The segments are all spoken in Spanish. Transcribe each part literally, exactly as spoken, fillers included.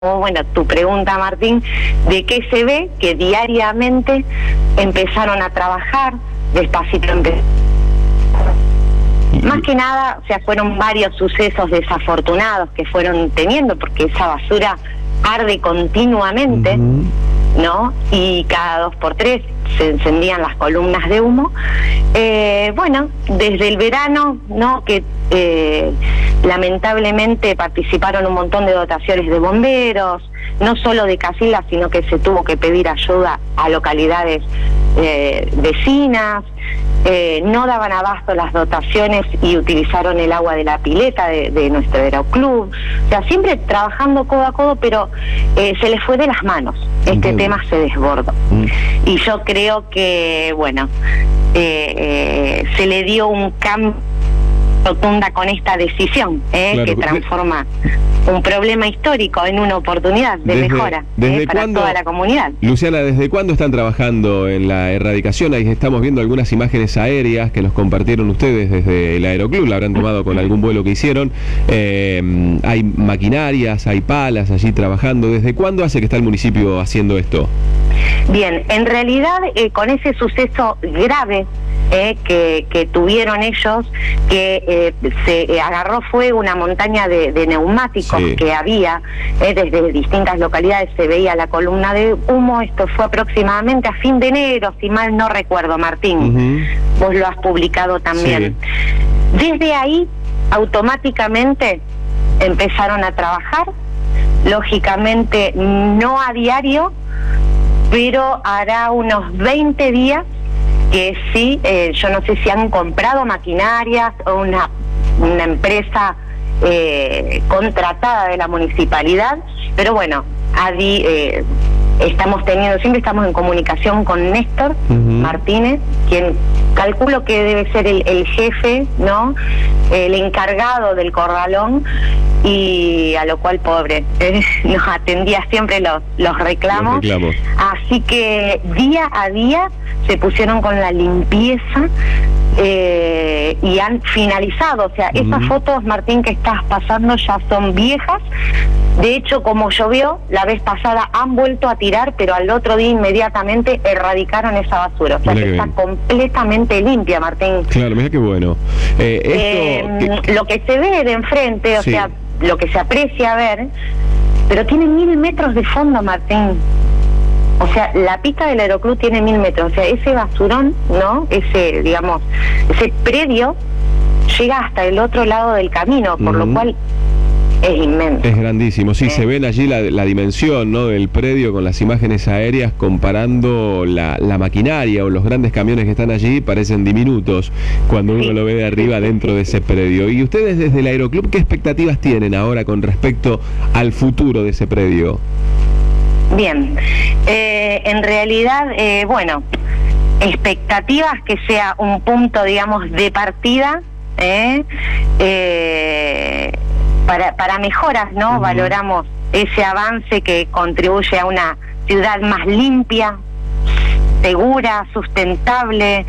Oh, bueno, tu pregunta, Martín, ¿de qué se ve? Que diariamente empezaron a trabajar, despacito empezaron. Más que nada, o sea, fueron varios sucesos desafortunados que fueron teniendo, porque esa basura arde continuamente, uh-huh. ¿no? Y cada dos por tres se encendían las columnas de humo. Eh, bueno, desde el verano, ¿no? Que eh, lamentablemente participaron un montón de dotaciones de bomberos, no solo de Casilda, sino que se tuvo que pedir ayuda a localidades eh, vecinas. Eh, no daban abasto las dotaciones y utilizaron el agua de la pileta de, de nuestro aeroclub. O sea, siempre trabajando codo a codo, pero eh, se les fue de las manos. Este Entiendo. tema se desbordó. Mm. Y yo creo que, bueno, eh, eh, se le dio un cambio rotunda con esta decisión, eh, claro, que transforma un problema histórico en una oportunidad de desde, mejora desde eh, para cuándo, toda la comunidad. Luciana, ¿desde cuándo están trabajando en la erradicación? Ahí estamos viendo algunas imágenes aéreas que nos compartieron ustedes desde el aeroclub, la habrán tomado con algún vuelo que hicieron. Eh, hay maquinarias, hay palas allí trabajando. ¿Desde cuándo hace que está el municipio haciendo esto? Bien, en realidad eh, con ese suceso grave Eh, que, que tuvieron ellos, que eh, se eh, agarró fuego una montaña de, de neumáticos sí. que había, eh, desde distintas localidades se veía la columna de humo. Esto fue aproximadamente a fin de enero, si mal no recuerdo, Martín. Uh-huh. Vos lo has publicado también. Sí. Desde ahí, automáticamente empezaron a trabajar, lógicamente no a diario, pero hará unos veinte días que sí, eh, yo no sé si han comprado maquinarias o una, una empresa eh, contratada de la municipalidad, pero bueno, Adi, eh, estamos teniendo, siempre estamos en comunicación con Néstor uh-huh. Martínez, quien calculo que debe ser el, el jefe, ¿no? El encargado del corralón, y a lo cual, pobre, eh, nos atendía siempre los, los reclamos. Los reclamos. Así que día a día se pusieron con la limpieza eh, y han finalizado. O sea, uh-huh. esas fotos, Martín, que estás pasando ya son viejas. De hecho, como llovió la vez pasada, han vuelto a tirar, pero al otro día inmediatamente erradicaron esa basura. O sea, que está completamente limpia, Martín. Claro, mira qué bueno. Eh, esto, eh, que... Lo que se ve de enfrente, o sí. sea, lo que se aprecia a ver, pero tiene mil metros de fondo, Martín. O sea, la pista del aeroclub tiene mil metros. O sea, ese basurón, ¿no? Ese, digamos, ese predio llega hasta el otro lado del camino, por uh-huh. lo cual es inmenso. Es grandísimo, sí, eh. se ven allí la, la dimensión, ¿no? del predio con las imágenes aéreas, comparando la, la maquinaria o los grandes camiones que están allí, parecen diminutos cuando uno sí. lo ve de arriba sí, dentro sí, de ese sí. predio. Y ustedes desde el aeroclub, ¿qué expectativas tienen ahora con respecto al futuro de ese predio? Bien, eh, en realidad, eh, bueno, expectativas que sea un punto, digamos, de partida, eh, eh, para, para mejoras, ¿no? Uh-huh. Valoramos ese avance que contribuye a una ciudad más limpia, segura, sustentable.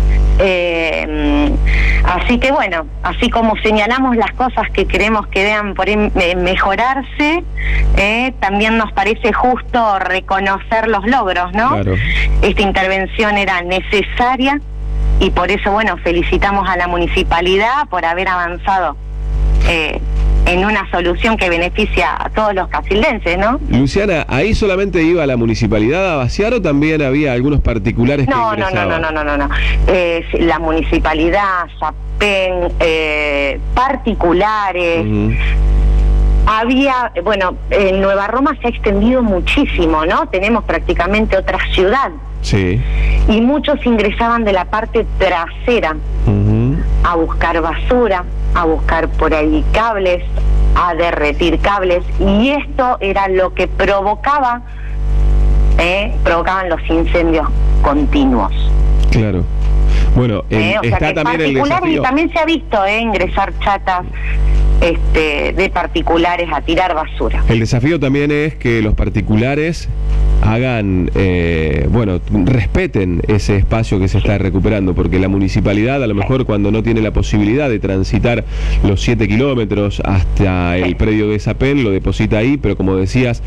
Eh, así que bueno, así como señalamos las cosas que queremos que vean por ahí mejorarse, eh, también nos parece justo reconocer los logros, ¿no? Claro. Esta intervención era necesaria y por eso, bueno, felicitamos a la municipalidad por haber avanzado eh, en una solución que beneficia a todos los casildenses, ¿no? Luciana, ¿ahí solamente iba la municipalidad a vaciar o también había algunos particulares que no, ingresaban? No, no, no, no, no, no. Eh, la municipalidad, SAPEN, eh, particulares... Uh-huh. Había, bueno, en Nueva Roma se ha extendido muchísimo, ¿no? Tenemos prácticamente otra ciudad. Sí. Y muchos ingresaban de la parte trasera uh-huh. a buscar basura, a buscar por ahí cables, a derretir cables, y esto era lo que provocaba, eh, provocaban los incendios continuos. Claro. Bueno, el, eh, o sea está que también el desafío. Y también se ha visto eh, ingresar chatas este, de particulares a tirar basura. El desafío también es que los particulares hagan, eh, bueno, respeten ese espacio que se está recuperando, porque la municipalidad a lo mejor cuando no tiene la posibilidad de transitar los siete kilómetros hasta el predio de Sapel lo deposita ahí, pero como decías,